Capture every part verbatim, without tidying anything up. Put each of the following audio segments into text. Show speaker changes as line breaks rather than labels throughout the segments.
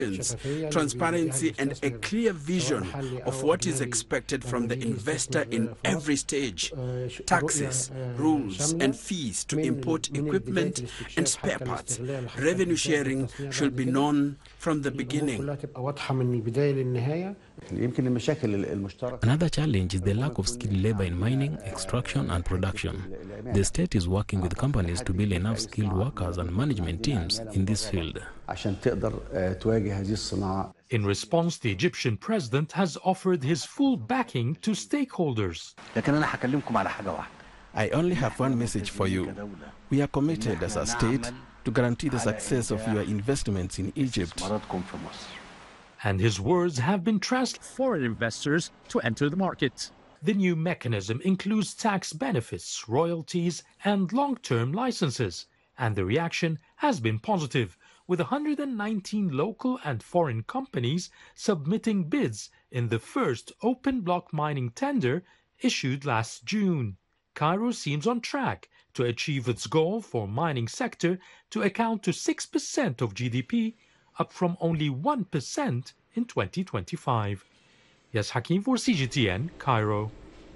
transparency and a clear vision of what is expected from the investor in every stage. Taxes, rules and fees to import equipment and spare parts. Revenue sharing should be known from the beginning.
Another challenge is the lack of skilled labor in mining, extraction and production. The state is working with companies to build enough skilled workers and management teams in this field.
In response, the Egyptian president has offered his full backing to stakeholders.
I only have one message for you. We are committed as a state to guarantee the success of your investments in Egypt.
And his words have been translated
for foreign investors to enter the market.
The new mechanism includes tax benefits, royalties, and long-term licenses. And the reaction has been positive, with one hundred nineteen local and foreign companies submitting bids in the first open block mining tender issued last June. Cairo seems on track to achieve its goal for mining sector to account to six percent of G D P, up from only one percent in twenty twenty-five. Yes, Hakim for C G T N, Cairo.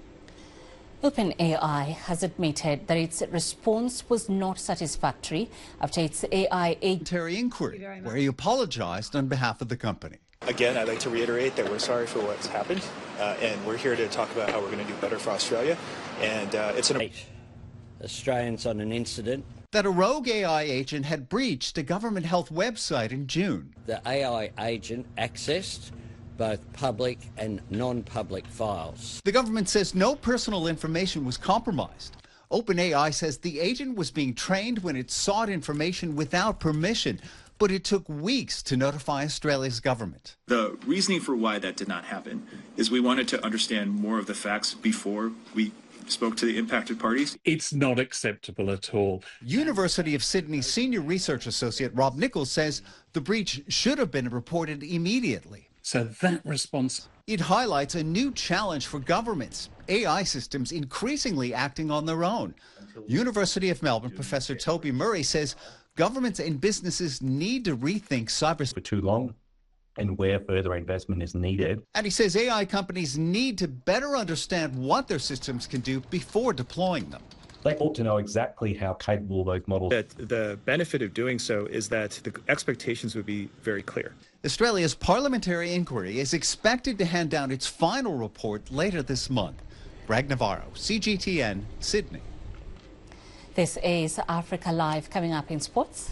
OpenAI has admitted that its response was not satisfactory after its A I
inquiry, where he apologized on behalf of the company.
Again, I'd like to reiterate that we're sorry for what's happened, uh, and we're here to talk about how we're going to do better for Australia. And uh, it's an
Eight Australians on an incident
that a rogue A I agent had breached a government health website in June.
The A I agent accessed both public and non-public files.
The government says no personal information was compromised. OpenAI says the agent was being trained when it sought information without permission, but it took weeks to notify Australia's government.
The reasoning for why that did not happen is we wanted to understand more of the facts before we spoke to the impacted parties.
It's not acceptable at all.
University of Sydney senior research associate Rob Nichols says the breach should have been reported immediately.
So that response...
It highlights a new challenge for governments, A I systems increasingly acting on their own. University of Melbourne Professor Toby Murray says governments and businesses need to rethink cybersecurity
for too long and where further investment is needed.
And he says A I companies need to better understand what their systems can do before deploying them.
They ought to know exactly how capable those models are.
The benefit of doing so is that the expectations would be very clear.
Australia's parliamentary inquiry is expected to hand down its final report later this month. Bragg Navarro, C G T N, Sydney.
This is Africa Live. Coming up in sports.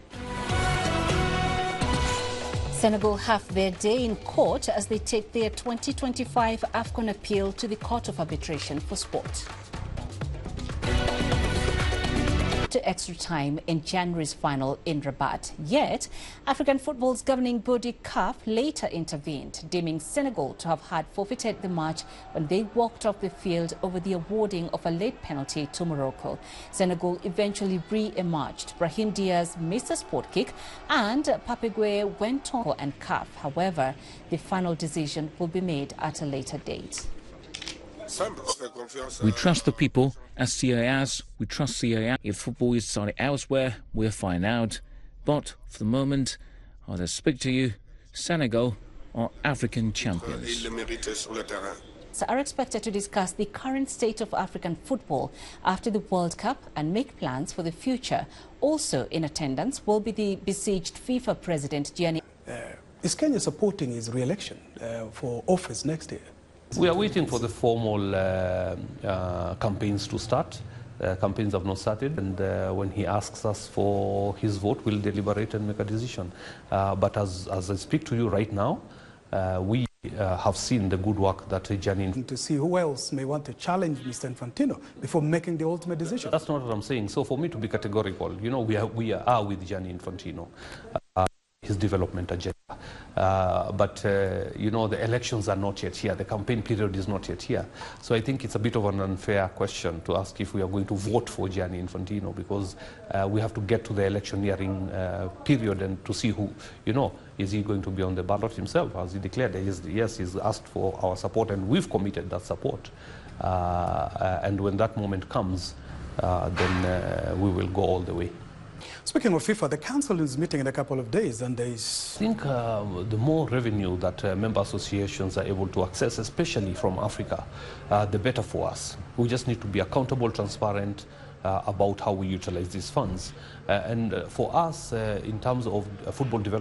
Senegal have their day in court as they take their twenty twenty-five AFCON appeal to the Court of Arbitration for Sport. To extra time in January's final in Rabat. Yet, African football's governing body C A F later intervened, deeming Senegal to have had forfeited the match when they walked off the field over the awarding of a late penalty to Morocco. Senegal eventually re-emerged. Brahim Diaz missed a sport kick and Pape Gueye went on and C A F. However, the final decision will be made at a later date.
We trust the people as C A As. We trust C A A. If football is started elsewhere, we'll find out. But for the moment, as I speak to you, Senegal are African champions.
Are expected to discuss the current state of African football after the World Cup and make plans for the future. Also in attendance will be the besieged FIFA president Gianni.
Uh, is Kenya supporting his re-election uh, for office next year?
We are waiting for the formal uh, uh, campaigns to start. Uh, campaigns have not started, and uh, when he asks us for his vote, we'll deliberate and make a decision. Uh, but as, as I speak to you right now, uh, we uh, have seen the good work that Gianni...
To see who else may want to challenge Mister Infantino before making the ultimate decision.
That's not what I'm saying. So for me to be categorical, you know, we are, we are with Gianni Infantino. Uh, his development agenda. Uh, but, uh, you know, the elections are not yet here. The campaign period is not yet here. So I think it's a bit of an unfair question to ask if we are going to vote for Gianni Infantino, because uh, we have to get to the electioneering uh, period and to see who, you know, is he going to be on the ballot himself, as he declared. He's, yes, he's asked for our support, and we've committed that support. Uh, uh, and when that moment comes, uh, then uh, we will go all the way.
Speaking of FIFA, the council is meeting in a couple of days, and there is...
I think uh, the more revenue that uh, member associations are able to access, especially from Africa, uh, the better for us. We just need to be accountable, transparent uh, about how we utilize these funds. Uh, and uh, for us, uh, in terms of uh, football development,